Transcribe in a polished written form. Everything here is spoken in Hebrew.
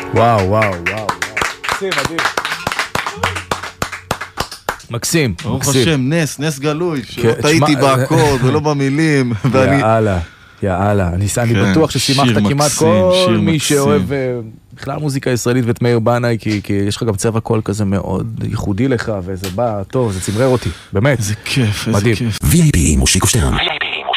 וואו, וואו, וואו. מקסים, מדהים. מקסים, ברוך השם, נס גלוי, שלא טעיתי באקורד ולא במילים. יאללה, אני בטוח ששימחת כמעט כל מי שאוהב בכלל מוזיקה ישראלית ואת מאיר בנאי, כי יש לך גם צבע קול כזה מאוד ייחודי לך, וזה בא טוב, זה צמרר אותי, באמת. איזה כיף, איזה כיף. VIP מושיקו שטרן.